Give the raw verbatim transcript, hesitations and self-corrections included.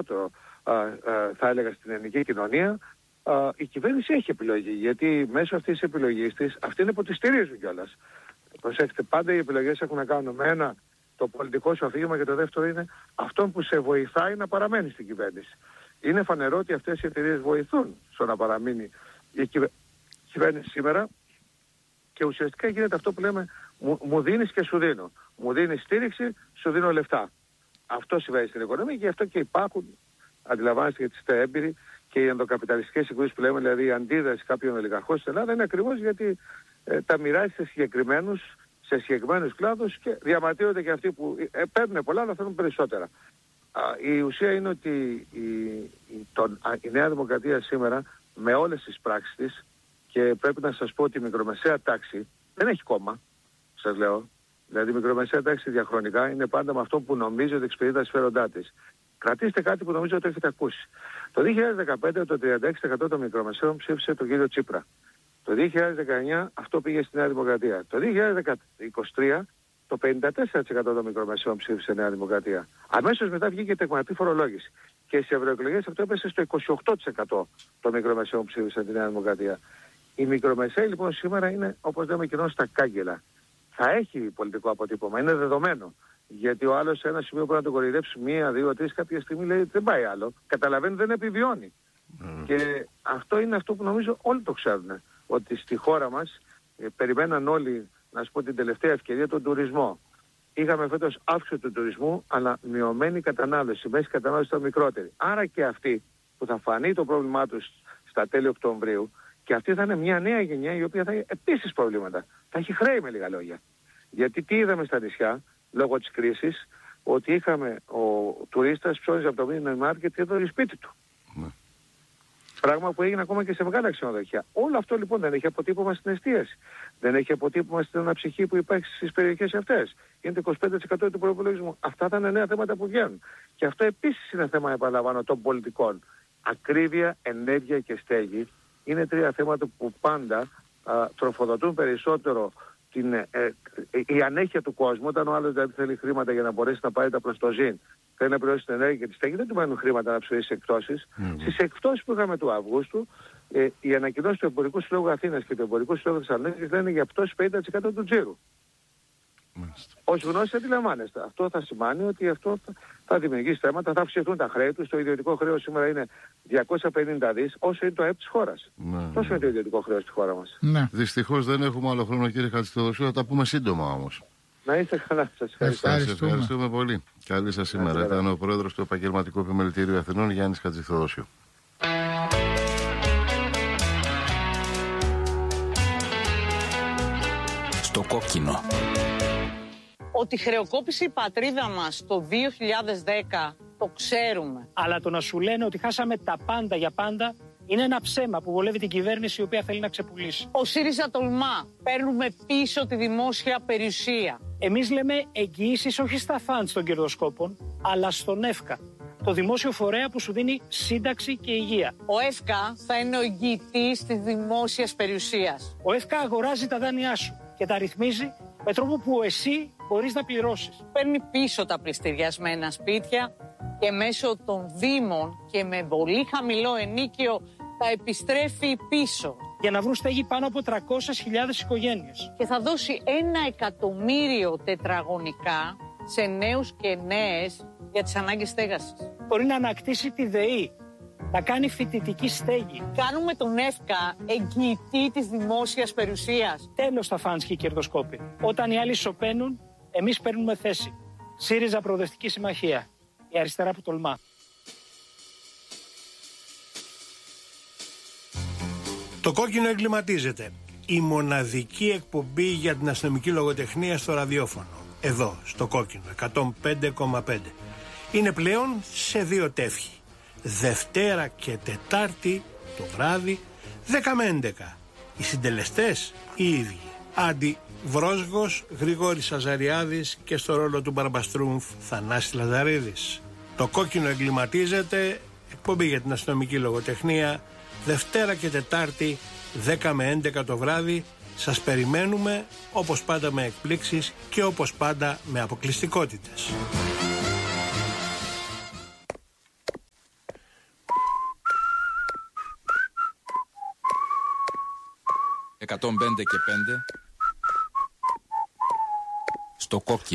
περισσότερο α, α, θα έλεγα στην ελληνική κοινωνία, α, η κυβέρνηση έχει επιλογή, γιατί μέσω αυτής της επιλογής της, αυτή είναι που τη στηρίζουν κιόλας. Προσέξτε, πάντα οι επιλογές έχουν να κάνουν με ένα, το πολιτικό σου αφήγημα, και το δεύτερο είναι αυτό που σε βοηθάει να παραμένει στην κυβέρνηση. Είναι φανερό ότι αυτές οι εταιρείες βοηθούν στο να παραμείνει η κυβε... κυβέρνηση σήμερα, και ουσιαστικά γίνεται αυτό που λέμε μου, μου δίνεις και σου δίνω. Μου δίνεις στήριξη, σου δίνω λεφτά. Αυτό συμβαίνει στην οικονομία, και γι' αυτό και υπάρχουν, αντιλαμβάνεστε, γιατί είστε έμπειροι, και οι ενδοκαπιταλιστικές συγκρούσεις που λέμε, δηλαδή η αντίδραση κάποιων ολιγαρχών στην Ελλάδα, είναι ακριβώς γιατί ε, τα μοιράζει σε συγκεκριμένους, σε συγκεκριμένους κλάδους, και διαμαρτύρονται και αυτοί που ε, παίρνουν πολλά αλλά θέλουν περισσότερα. Α, η ουσία είναι ότι η, η, τον, α, η Νέα Δημοκρατία σήμερα, με όλες τις πράξεις της, και πρέπει να σας πω ότι η μικρομεσαία τάξη δεν έχει κόμμα, σας λέω. Δηλαδή η μικρομεσαία τάξη διαχρονικά είναι πάντα με αυτό που νομίζει ότι εξυπηρετεί τα συμφέροντά της. Κρατήστε κάτι που νομίζω ότι έχετε ακούσει. Το δύο χιλιάδες δεκαπέντε το τριάντα έξι τοις εκατό των μικρομεσαίων ψήφισε τον κύριο Τσίπρα. Το δύο χιλιάδες δεκαεννιά αυτό πήγε στη Νέα Δημοκρατία. Το δύο χιλιάδες είκοσι τρία το πενήντα τέσσερα τοις εκατό των μικρομεσαίων ψήφισε Νέα Δημοκρατία. Αμέσως μετά βγήκε η τεκματική φορολόγηση. Και στις ευρωεκλογές αυτό έπεσε στο είκοσι οκτώ τοις εκατό των μικρομεσαίων ψήφισαν τη Νέα Δημοκρατία. Η μικρομεσαία λοιπόν σήμερα είναι, όπως λέμε, κοινώς στα κάγκελα. Θα έχει πολιτικό αποτύπωμα, είναι δεδομένο. Γιατί ο άλλος σε ένα σημείο μπορεί να τον κοροϊδέψει μία, δύο, τρεις, κάποια στιγμή λέει δεν πάει άλλο. Καταλαβαίνει, δεν επιβιώνει. Mm. Και αυτό είναι αυτό που νομίζω όλοι το ξέρουν. Ότι στη χώρα μας ε, περιμέναν όλοι, να σου πω την τελευταία ευκαιρία, τον τουρισμό. Είχαμε φέτος αύξηση του τουρισμού, αλλά μειωμένη κατανάλωση. Η μέση κατανάλωση ήταν μικρότερη. Άρα και αυτοί που θα φανεί το πρόβλημά τους στα τέλη Οκτωβρίου, και αυτή θα είναι μια νέα γενιά η οποία θα έχει επίσης προβλήματα. Θα έχει χρέη, με λίγα λόγια. Γιατί τι είδαμε στα νησιά, λόγω της κρίσης, ότι είχαμε ο τουρίστας ψώνιζε από το μήνυμα μάρκετ και έδωσε σπίτι του. Ναι. Πράγμα που έγινε ακόμα και σε μεγάλα ξενοδοχεία. Όλο αυτό λοιπόν δεν έχει αποτύπωμα στην εστίαση. Δεν έχει αποτύπωμα στην αναψυχή που υπάρχει στις περιοχές αυτές. Είναι το είκοσι πέντε τοις εκατό του προϋπολογισμού. Αυτά θα είναι νέα θέματα που βγαίνουν. Και αυτό επίσης είναι θέμα, επαναλαμβάνω, των πολιτικών. Ακρίβεια, ενέργεια και στέγη είναι τρία θέματα που πάντα α, τροφοδοτούν περισσότερο την, ε, ε, η ανέχεια του κόσμου. Όταν ο άλλος δηλαδή θέλει χρήματα για να μπορέσει να πάρει τα προστοζήν, θέλει να πληρώσει την ενέργεια και τη στέγη, δεν του μένουν χρήματα να ψηφίσει στις εκπτώσεις. Mm-hmm. Στις εκπτώσεις που είχαμε του Αυγούστου, ε, η ανακοινώση του Εμπορικού Συλλόγου Αθήνας και του Εμπορικού Συλλόγου Θεσσαλονίκης λένε για πτώση πενήντα τοις εκατό του τζίρου. Mm-hmm. Ως γνώση αντιλαμβάνεστε. Αυτό θα σημαίνει ότι αυτό θα, θα δημιουργήσει θέματα, θα αυξηθούν τα χρέη τους. Το ιδιωτικό χρέος σήμερα είναι διακόσια πενήντα δις, όσο είναι το ΑΕΠ της χώρας. Ναι, τόσο είναι το ιδιωτικό χρέος στη χώρα μας. Ναι. Δυστυχώς δεν έχουμε άλλο χρόνο, κύριε Χατζηθεοδοσίου, θα τα πούμε σύντομα όμως. Να είστε καλά, σας ευχαριστώ. Σας ευχαριστούμε πολύ. Καλή σας σήμερα. Ήταν ο πρόεδρος του Επαγγελματικού Επιμελητηρίου Αθηνών, Γιάννης Χατζηθεοδοσίου. Στο κόκκινο. Ότι χρεοκόπησε η πατρίδα μας το δύο χιλιάδες δέκα, το ξέρουμε. Αλλά το να σου λένε ότι χάσαμε τα πάντα για πάντα είναι ένα ψέμα που βολεύει την κυβέρνηση η οποία θέλει να ξεπουλήσει. Ο ΣΥΡΙΖΑ τολμά. Παίρνουμε πίσω τη δημόσια περιουσία. Εμείς λέμε εγγυήσεις όχι στα φαντς των κερδοσκόπων, αλλά στον ΕΦΚΑ, το δημόσιο φορέα που σου δίνει σύνταξη και υγεία. Ο ΕΦΚΑ θα είναι ο εγγυητής της δημόσιας περιουσίας. Ο ΕΦΚΑ αγοράζει τα δάνειά σου και τα ρυθμίζει με τρόπο που εσύ μπορείς να πληρώσεις. Παίρνει πίσω τα πληστηριασμένα σπίτια και μέσω των δήμων και με πολύ χαμηλό ενίκιο τα επιστρέφει πίσω. Για να βρουν στέγη πάνω από τριακόσιες χιλιάδες οικογένειες. Και θα δώσει ένα εκατομμύριο τετραγωνικά σε νέους και νέες για τις ανάγκες στέγασης. Μπορεί να ανακτήσει τη ΔΕΗ, να κάνει φοιτητική στέγη. Κάνουμε τον ΕΦΚΑ εγγυητή της δημόσιας περιουσίας. Τέλος τα φαντς και οι κερδοσκόποι. Όταν οι άλλοι σωπαίνουν, εμείς παίρνουμε θέση. ΣΥΡΙΖΑ Προοδευτική Συμμαχία. Η αριστερά που τολμά. Το κόκκινο εγκληματίζεται. Η μοναδική εκπομπή για την αστυνομική λογοτεχνία στο ραδιόφωνο. Εδώ, στο κόκκινο, εκατόν πέντε κόμμα πέντε. Είναι πλέον σε δύο τεύχη. Δευτέρα και Τετάρτη το βράδυ, δέκα με έντεκα. Οι συντελεστές οι ίδιοι. Άντι Βρόσγος, Γρηγόρης Αζαριάδης και στο ρόλο του Μπαρμπαστρούμφ Θανάσης Λαζαρίδης. Το κόκκινο εγκληματίζεται, εκπομπή για την αστυνομική λογοτεχνία, Δευτέρα και Τετάρτη, δέκα με έντεκα το βράδυ. Σας περιμένουμε, όπως πάντα με εκπλήξεις και όπως πάντα με αποκλειστικότητες. εκατόν πέντε και πέντε στο κόκκινο.